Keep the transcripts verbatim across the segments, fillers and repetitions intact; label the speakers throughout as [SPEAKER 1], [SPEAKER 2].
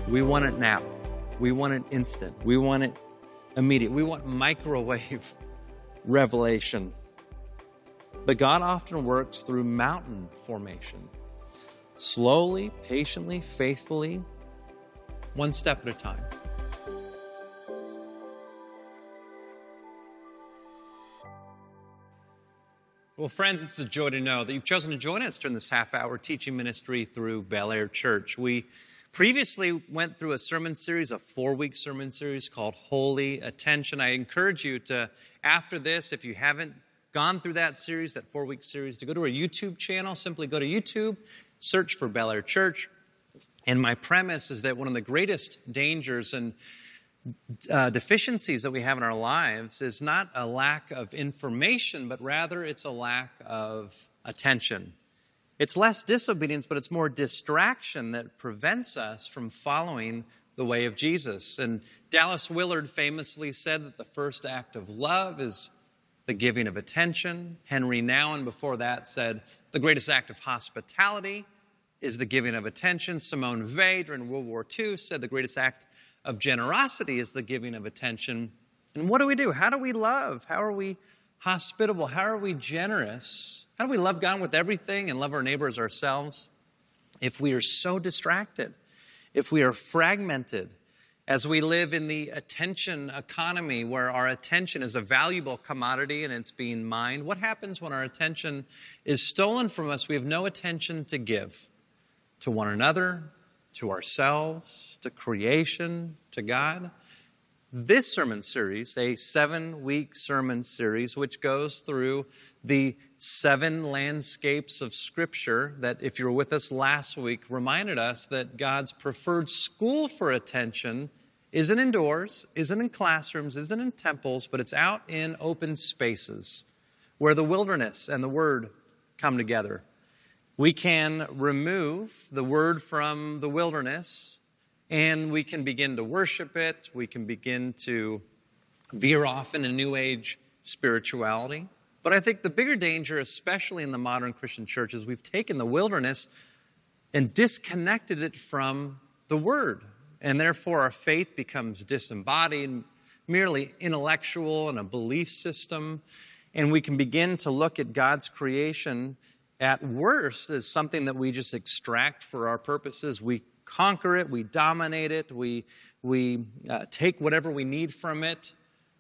[SPEAKER 1] We want it now. We want it instant. We want it immediate. We want microwave revelation. But God often works through mountain formation. Slowly, patiently, faithfully, one step at a time. Well, friends, it's a joy to know that you've chosen to join us during this half-hour teaching ministry through Bel Air Church. We previously went through a sermon series, a four-week sermon series called Holy Attention. I encourage you to, after this, if you haven't gone through that series, that four-week series, to go to our YouTube channel. Simply go to YouTube, search for Bel Air Church. And my premise is that one of the greatest dangers and uh, deficiencies that we have in our lives is not a lack of information, but rather it's a lack of attention. It's less disobedience, but it's more distraction that prevents us from following the way of Jesus. And Dallas Willard famously said that the first act of love is the giving of attention. Henry Nouwen before that said the greatest act of hospitality is the giving of attention. Simone Weil during World War Two said the greatest act of generosity is the giving of attention. And what do we do? How do we love? How are we hospitable? How are we generous? How do we love God with everything and love our neighbors ourselves if we are so distracted, if we are fragmented, as we live in the attention economy where our attention is a valuable commodity and it's being mined? What happens when our attention is stolen from us? We have no attention to give to one another, to ourselves, to creation, to God. This sermon series, a seven-week sermon series, which goes through the seven landscapes of Scripture that, if you were with us last week, reminded us that God's preferred school for attention isn't indoors, isn't in classrooms, isn't in temples, but it's out in open spaces where the wilderness and the Word come together. We can remove the Word from the wilderness and we can begin to worship it. We can begin to veer off in a New Age spirituality. But I think the bigger danger, especially in the modern Christian church, is we've taken the wilderness and disconnected it from the Word. And therefore our faith becomes disembodied, merely intellectual and a belief system. And we can begin to look at God's creation at worst as something that we just extract for our purposes. We conquer it, we dominate it, we, we uh, take whatever we need from it.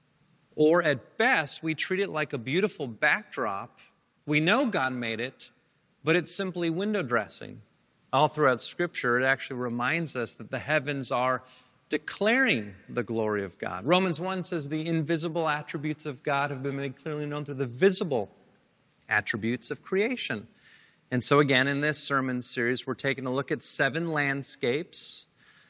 [SPEAKER 1] Or at best, we treat it like a beautiful backdrop. We know God made it, but it's simply window dressing. All throughout Scripture, it actually reminds us that the heavens are declaring the glory of God. Romans one says the invisible attributes of God have been made clearly known through the visible attributes of creation. And so again, in this sermon series, we're taking a look at seven landscapes,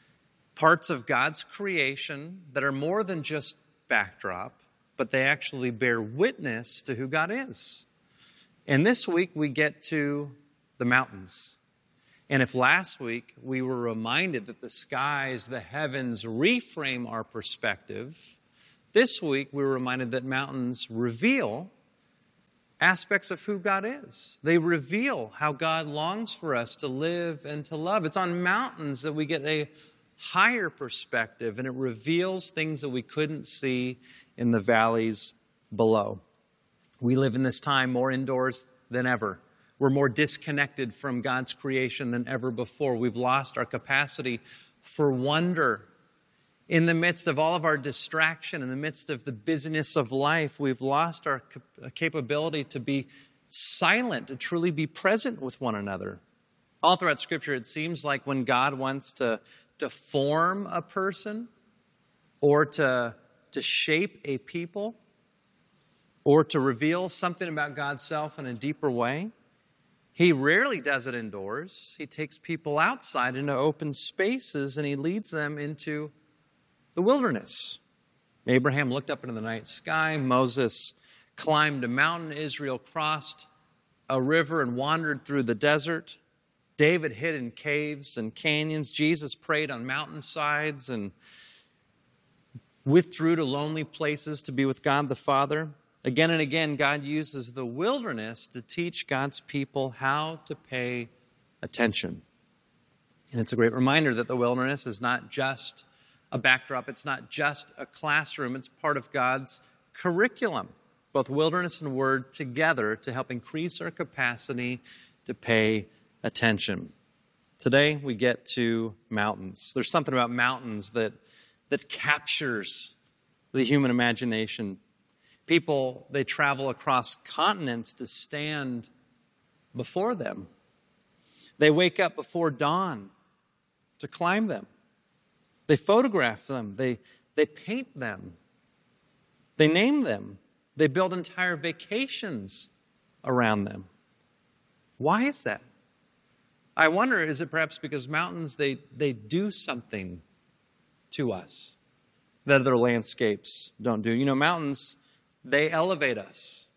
[SPEAKER 1] parts of God's creation that are more than just backdrop, but they actually bear witness to who God is. And this week we get to the mountains. And if last week we were reminded that the skies, the heavens reframe our perspective, this week we were reminded that mountains reveal aspects of who God is. They reveal how God longs for us to live and to love. It's on mountains that we get a higher perspective, and it reveals things that we couldn't see in the valleys below. We live in this time more indoors than ever. We're more disconnected from God's creation than ever before. We've lost our capacity for wonder. In the midst of all of our distraction, in the midst of the busyness of life, we've lost our capability to be silent, to truly be present with one another. All throughout Scripture, it seems like when God wants to, to form a person or to, to shape a people or to reveal something about God's self in a deeper way, He rarely does it indoors. He takes people outside into open spaces and He leads them into the wilderness. Abraham looked up into the night sky. Moses climbed a mountain. Israel crossed a river and wandered through the desert. David hid in caves and canyons. Jesus prayed on mountainsides and withdrew to lonely places to be with God the Father. Again and again, God uses the wilderness to teach God's people how to pay attention. And it's a great reminder that the wilderness is not just a backdrop. It's not just a classroom. It's part of God's curriculum, both wilderness and word together to help increase our capacity to pay attention. Today, we get to mountains. There's something about mountains that, that captures the human imagination. People, they travel across continents to stand before them. They wake up before dawn to climb them. They photograph them. They, they paint them. They name them. They build entire vacations around them. Why is that? I wonder, is it perhaps because mountains, they, they do something to us that other landscapes don't do? You know, mountains, they elevate us.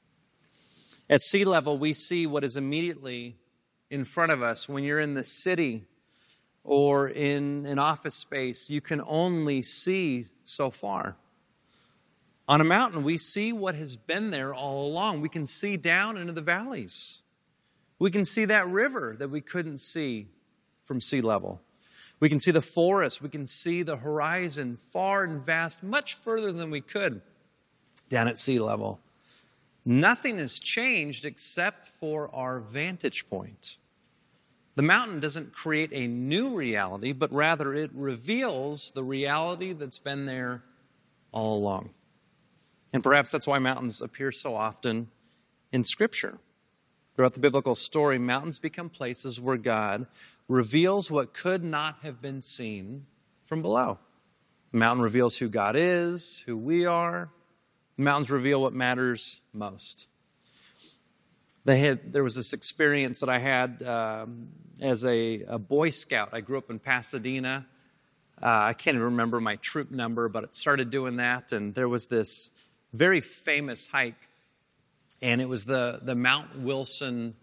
[SPEAKER 1] At sea level, we see what is immediately in front of us. When you're in the city or in an office space, you can only see so far. On a mountain, we see what has been there all along. We can see down into the valleys. We can see that river that we couldn't see from sea level. We can see the forest. We can see the horizon far and vast, much further than we could down at sea level. Nothing has changed except for our vantage point. The mountain doesn't create a new reality, but rather it reveals the reality that's been there all along. And perhaps that's why mountains appear so often in Scripture. Throughout the biblical story, mountains become places where God reveals what could not have been seen from below. The mountain reveals who God is, who we are. The mountains reveal what matters most. They had, there was this experience that I had um, as a, a Boy Scout. I grew up in Pasadena. Uh, I can't even remember my troop number, but it started doing that. And there was this very famous hike, and it was the, the Mount Wilson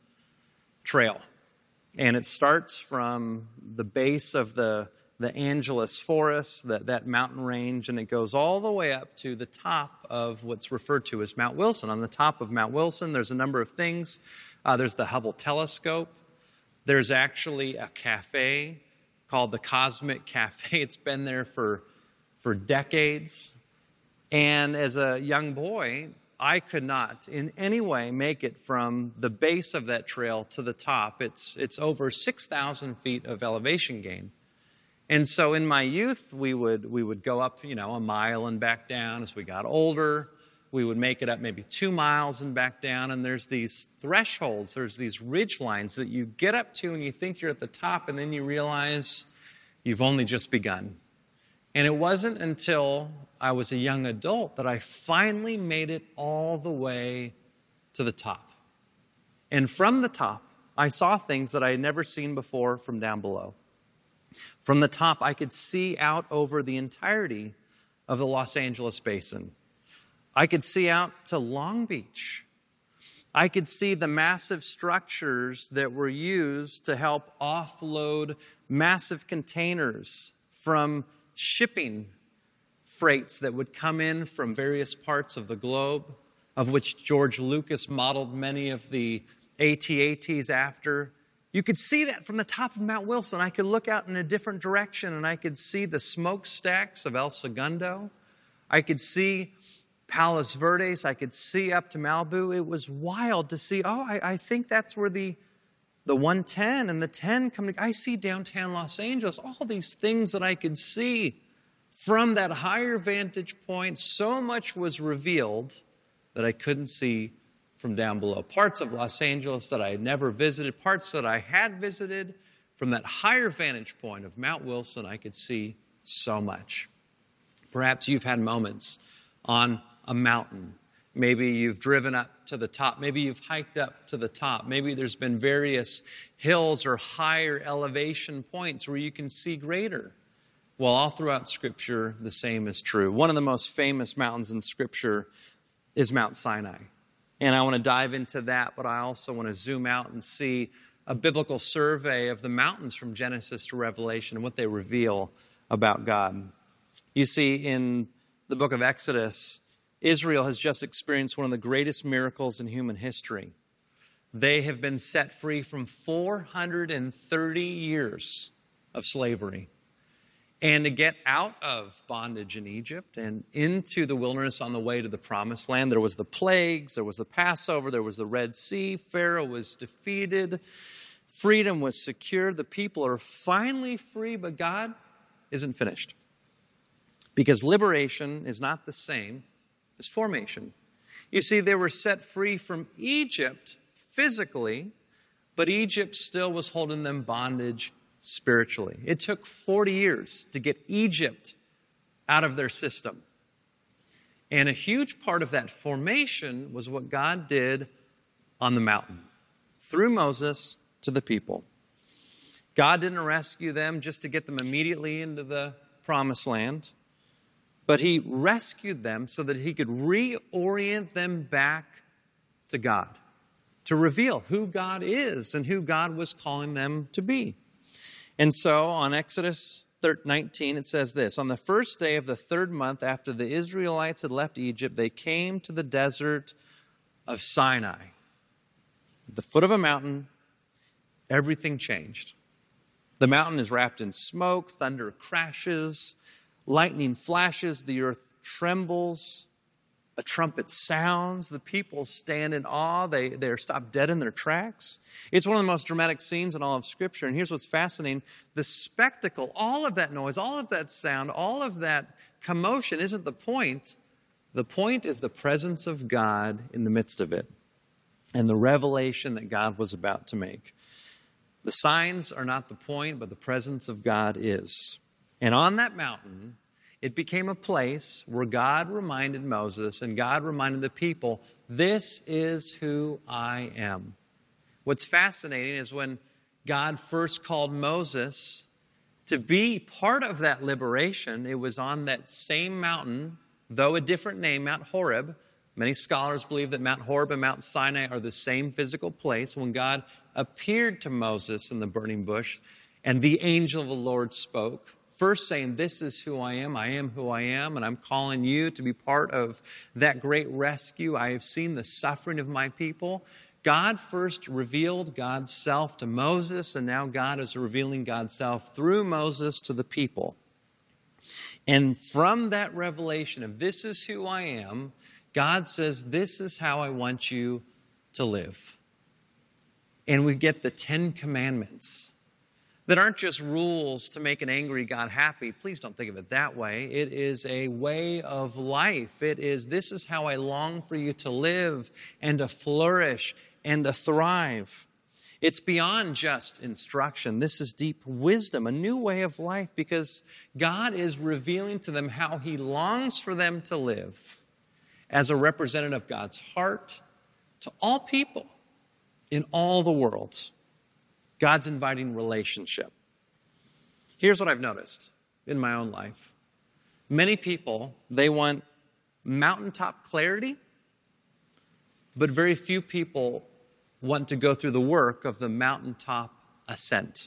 [SPEAKER 1] Trail. And it starts from the base of the, the Angeles Forest, that, that mountain range, and it goes all the way up to the top of what's referred to as Mount Wilson. On the top of Mount Wilson, there's a number of things. Uh, there's the Hubble telescope. There's actually a cafe called the Cosmic Cafe. It's been there for, for decades. And as a young boy, I could not in any way make it from the base of that trail to the top. It's, it's over six thousand feet of elevation gain. And so in my youth, we would, we would go up, you know, a mile and back down. As we got older, we would make it up maybe two miles and back down. And there's these thresholds, there's these ridge lines that you get up to and you think you're at the top, and then you realize you've only just begun. And it wasn't until I was a young adult that I finally made it all the way to the top. And from the top, I saw things that I had never seen before from down below. From the top, I could see out over the entirety of the Los Angeles basin. I could see out to Long Beach. I could see the massive structures that were used to help offload massive containers from shipping freights that would come in from various parts of the globe, of which George Lucas modeled many of the A T A Ts after. You could see that from the top of Mount Wilson. I could look out in a different direction and I could see the smokestacks of El Segundo. I could see Palos Verdes. I could see up to Malibu. It was wild to see, oh, I, I think that's where the, the one ten and the ten come together. I see downtown Los Angeles, all these things that I could see from that higher vantage point. So much was revealed that I couldn't see from down below. Parts of Los Angeles that I had never visited, parts that I had visited. From that higher vantage point of Mount Wilson, I could see so much. Perhaps you've had moments on a mountain. Maybe you've driven up to the top. Maybe you've hiked up to the top. Maybe there's been various hills or higher elevation points where you can see greater. Well, all throughout Scripture, the same is true. One of the most famous mountains in Scripture is Mount Sinai. And I want to dive into that, but I also want to zoom out and see a biblical survey of the mountains from Genesis to Revelation and what they reveal about God. You see, in the book of Exodus, Israel has just experienced one of the greatest miracles in human history. They have been set free from four hundred thirty years of slavery and to get out of bondage in Egypt and into the wilderness on the way to the promised land. There was the plagues, there was the Passover, there was the Red Sea. Pharaoh was defeated. Freedom was secured. The people are finally free, but God isn't finished. Because liberation is not the same as formation. You see, they were set free from Egypt physically, but Egypt still was holding them bondage spiritually. It took forty years to get Egypt out of their system. And a huge part of that formation was what God did on the mountain through Moses to the people. God didn't rescue them just to get them immediately into the promised land, but he rescued them so that he could reorient them back to God, to reveal who God is and who God was calling them to be. And so on Exodus nineteen, it says this, on the first day of the third month after the Israelites had left Egypt, they came to the desert of Sinai. At the foot of a mountain, everything changed. The mountain is wrapped in smoke, thunder crashes, lightning flashes, the earth trembles, a trumpet sounds, the people stand in awe, they, they're stopped dead in their tracks. It's one of the most dramatic scenes in all of Scripture, and here's what's fascinating. The spectacle, all of that noise, all of that sound, all of that commotion isn't the point. The point is the presence of God in the midst of it and the revelation that God was about to make. The signs are not the point, but the presence of God is. And on that mountain, it became a place where God reminded Moses and God reminded the people, this is who I am. What's fascinating is when God first called Moses to be part of that liberation, it was on that same mountain, though a different name, Mount Horeb. Many scholars believe that Mount Horeb and Mount Sinai are the same physical place. When God appeared to Moses in the burning bush and the angel of the Lord spoke, first saying, this is who I am, I am who I am, and I'm calling you to be part of that great rescue. I have seen the suffering of my people. God first revealed God's self to Moses, and now God is revealing God's self through Moses to the people. And from that revelation of this is who I am, God says, this is how I want you to live. And we get the Ten Commandments that aren't just rules to make an angry God happy. Please don't think of it that way. It is a way of life. It is, this is how I long for you to live and to flourish and to thrive. It's beyond just instruction. This is deep wisdom, a new way of life, because God is revealing to them how he longs for them to live as a representative of God's heart to all people in all the world. God's inviting relationship. Here's what I've noticed in my own life. Many people, they want mountaintop clarity, but very few people want to go through the work of the mountaintop ascent.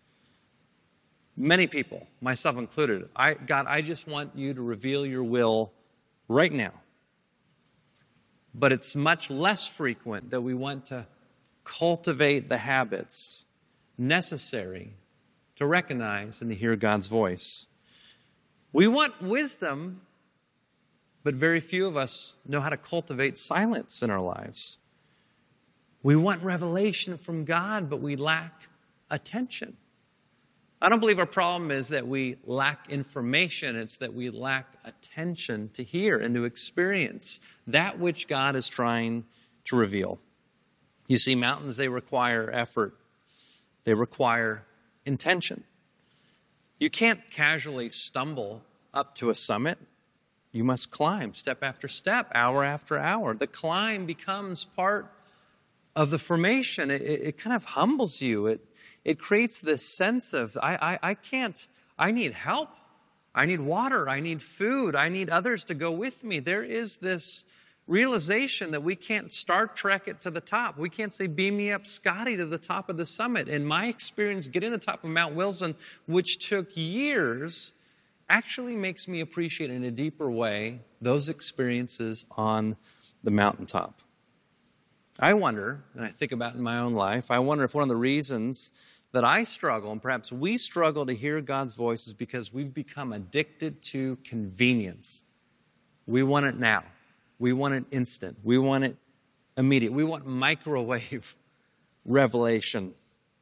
[SPEAKER 1] Many people, myself included, I, God, I just want you to reveal your will right now. But it's much less frequent that we want to cultivate the habits necessary to recognize and to hear God's voice. We want wisdom, but very few of us know how to cultivate silence in our lives. We want revelation from God, but we lack attention. I don't believe our problem is that we lack information. It's that we lack attention to hear and to experience that which God is trying to reveal. You see, mountains, they require effort. They require intention. You can't casually stumble up to a summit. You must climb step after step, hour after hour. The climb becomes part of the formation. It, it kind of humbles you. It It creates this sense of, I, I, I can't, I need help. I need water. I need food. I need others to go with me. There is this realization that we can't Star Trek it to the top. We can't say, beam me up, Scotty, to the top of the summit. In my experience, getting to the top of Mount Wilson, which took years, actually makes me appreciate in a deeper way those experiences on the mountaintop. I wonder, and I think about in my own life, I wonder if one of the reasons that I struggle, and perhaps we struggle to hear God's voice, is because we've become addicted to convenience. We want it now. We want it instant. We want it immediate. We want microwave revelation.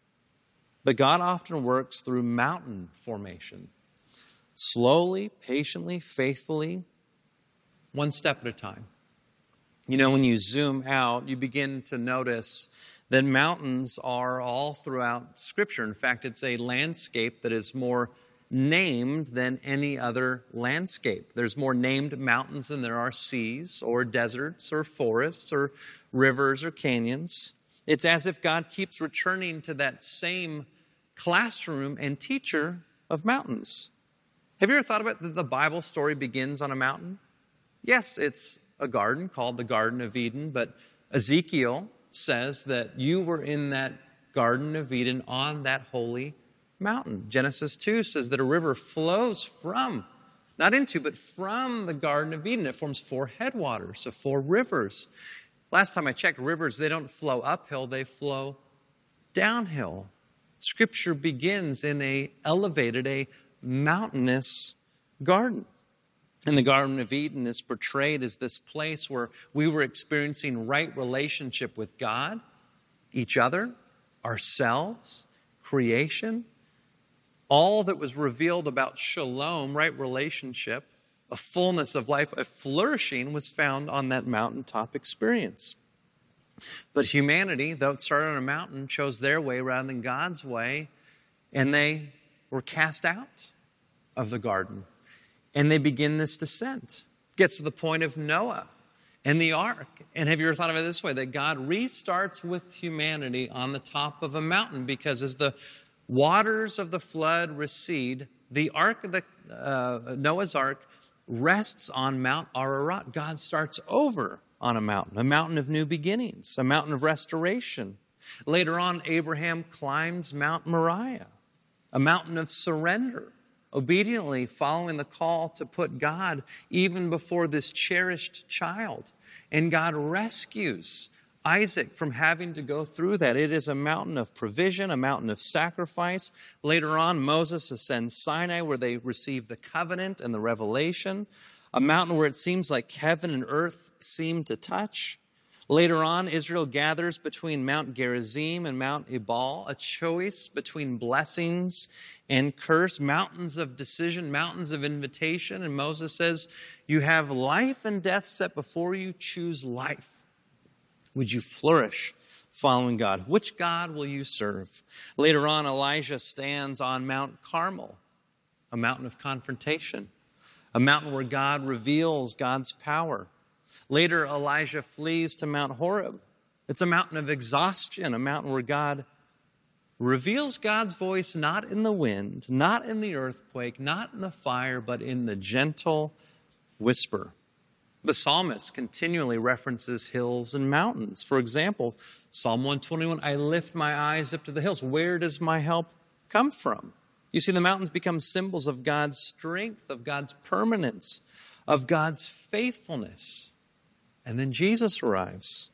[SPEAKER 1] But God often works through mountain formation. Slowly, patiently, faithfully, one step at a time. You know, when you zoom out, you begin to notice that mountains are all throughout Scripture. In fact, it's a landscape that is more named than any other landscape. There's more named mountains than there are seas or deserts or forests or rivers or canyons. It's as if God keeps returning to that same classroom and teacher of mountains. Have you ever thought about that the Bible story begins on a mountain? Yes, it's a garden called the Garden of Eden, but Ezekiel says that you were in that Garden of Eden on that holy mountain. Genesis two says that a river flows from, not into, but from the Garden of Eden. It forms four headwaters, so four rivers. Last time I checked, rivers, they don't flow uphill, they flow downhill. Scripture begins in a elevated, a mountainous garden. And the Garden of Eden is portrayed as this place where we were experiencing right relationship with God, each other, ourselves, creation. All that was revealed about shalom, right relationship, a fullness of life, a flourishing, was found on that mountaintop experience. But humanity, though it started on a mountain, chose their way rather than God's way, and they were cast out of the garden. And they begin this descent. Gets to the point of Noah and the ark. And have you ever thought of it this way? That God restarts with humanity on the top of a mountain, because as the waters of the flood recede, the ark, the uh, Noah's ark, rests on Mount Ararat. God starts over on a mountain, a mountain of new beginnings, a mountain of restoration. Later on, Abraham climbs Mount Moriah, a mountain of surrender, obediently following the call to put God even before this cherished child. And God rescues Isaac from having to go through that. It is a mountain of provision, a mountain of sacrifice. Later on, Moses ascends Sinai, where they receive the covenant and the revelation, a mountain where it seems like heaven and earth seem to touch. Later on, Israel gathers between Mount Gerizim and Mount Ebal, a choice between blessings and curse, mountains of decision, mountains of invitation. And Moses says, you have life and death set before you, choose life. Would you flourish following God? Which God will you serve? Later on, Elijah stands on Mount Carmel, a mountain of confrontation, a mountain where God reveals God's power. Later, Elijah flees to Mount Horeb. It's a mountain of exhaustion, a mountain where God reveals God's voice not in the wind, not in the earthquake, not in the fire, but in the gentle whisper. The psalmist continually references hills and mountains. For example, Psalm one twenty-one, I lift my eyes up to the hills. Where does my help come from? You see, the mountains become symbols of God's strength, of God's permanence, of God's faithfulness. And then Jesus arrives.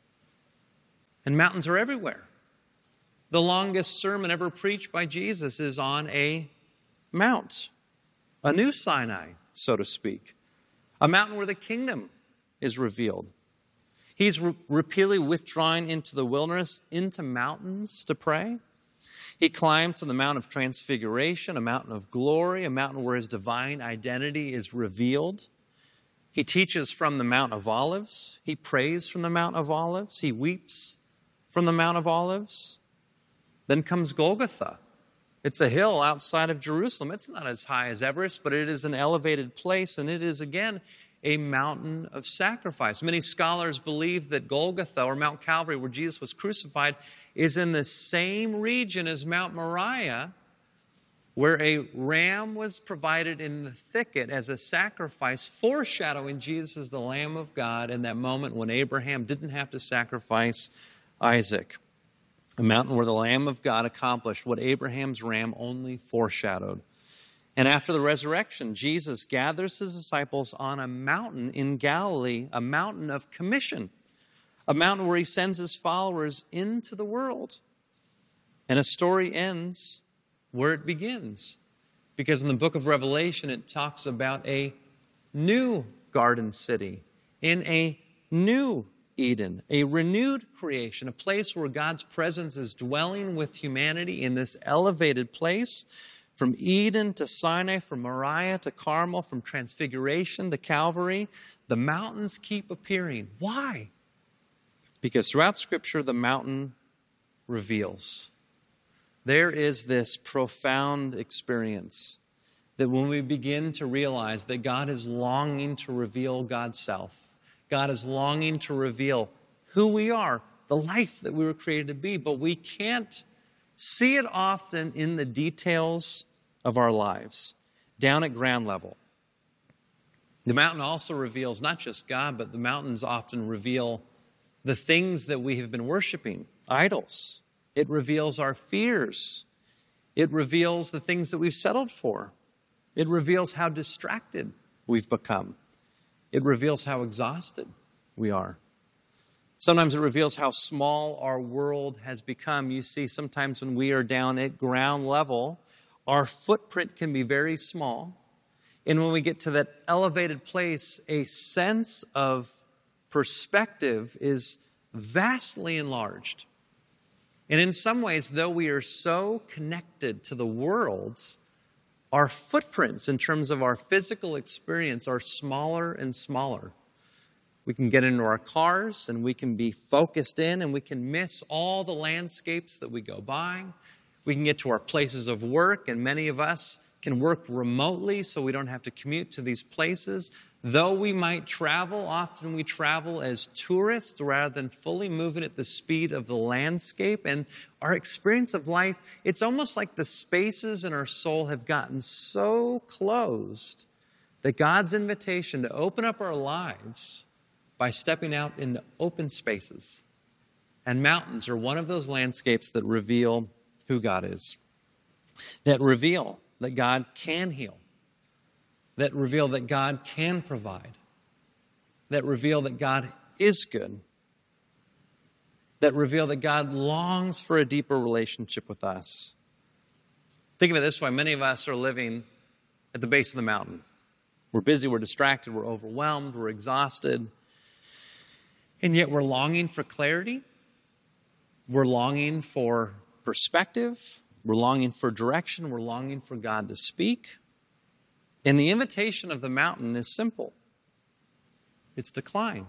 [SPEAKER 1] And mountains are everywhere. The longest sermon ever preached by Jesus is on a mount, a new Sinai, so to speak, a mountain where the kingdom is revealed. He's re- repeatedly withdrawing into the wilderness, into mountains to pray. He climbed to the Mount of Transfiguration, a mountain of glory, a mountain where his divine identity is revealed. He teaches from the Mount of Olives. He prays from the Mount of Olives. He weeps from the Mount of Olives. Then comes Golgotha. It's a hill outside of Jerusalem. It's not as high as Everest, but it is an elevated place, and it is, again, a mountain of sacrifice. Many scholars believe that Golgotha, or Mount Calvary, where Jesus was crucified, is in the same region as Mount Moriah, where a ram was provided in the thicket as a sacrifice, foreshadowing Jesus as the Lamb of God in that moment when Abraham didn't have to sacrifice Isaac. A mountain where the Lamb of God accomplished what Abraham's ram only foreshadowed. And after the resurrection, Jesus gathers his disciples on a mountain in Galilee, a mountain of commission, a mountain where he sends his followers into the world. And a story ends where it begins. Because in the book of Revelation, it talks about a new garden city in a new Eden, a renewed creation, a place where God's presence is dwelling with humanity in this elevated place. From Eden to Sinai, from Moriah to Carmel, from Transfiguration to Calvary, the mountains keep appearing. Why? Because throughout Scripture, the mountain reveals. There is this profound experience that when we begin to realize that God is longing to reveal God's self, God is longing to reveal who we are, the life that we were created to be, but we can't see it often in the details of our lives, down at ground level. The mountain also reveals not just God, but the mountains often reveal the things that we have been worshiping, idols. It reveals our fears. It reveals the things that we've settled for. It reveals how distracted we've become. It reveals how exhausted we are. Sometimes it reveals how small our world has become. You see, sometimes when we are down at ground level, our footprint can be very small. And when we get to that elevated place, a sense of perspective is vastly enlarged. And in some ways, though we are so connected to the world, our footprints in terms of our physical experience are smaller and smaller. We can get into our cars and we can be focused in and we can miss all the landscapes that we go by. We can get to our places of work, and many of us can work remotely so we don't have to commute to these places. Though we might travel, often we travel as tourists rather than fully moving at the speed of the landscape. And our experience of life, it's almost like the spaces in our soul have gotten so closed that God's invitation to open up our lives by stepping out into open spaces. And mountains are one of those landscapes that reveal who God is, that reveal that God can heal, that reveal that God can provide, that reveal that God is good, that reveal that God longs for a deeper relationship with us. Think of it this way. Many of us are living at the base of the mountain. We're busy, we're distracted, we're overwhelmed, we're exhausted, and yet we're longing for clarity. We're longing for perspective. We're longing for direction. We're longing for God to speak. And the invitation of the mountain is simple. It's to climb.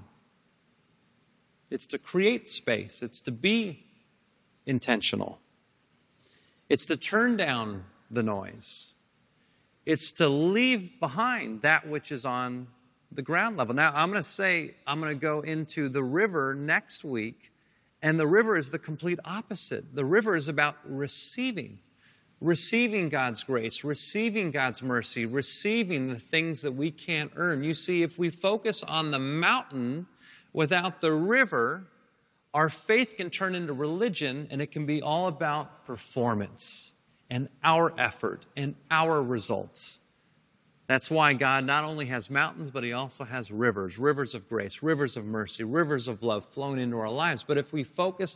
[SPEAKER 1] It's to create space. It's to be intentional. It's to turn down the noise. It's to leave behind that which is on the ground level. Now, I'm going to say, I'm going to go into the river next week, and the river is the complete opposite. The river is about receiving. Receiving God's grace, receiving God's mercy, receiving the things that we can't earn. You see, if we focus on the mountain without the river, our faith can turn into religion, and it can be all about performance and our effort and our results. That's why God not only has mountains, but He also has rivers, rivers of grace, rivers of mercy, rivers of love flowing into our lives. But if we focus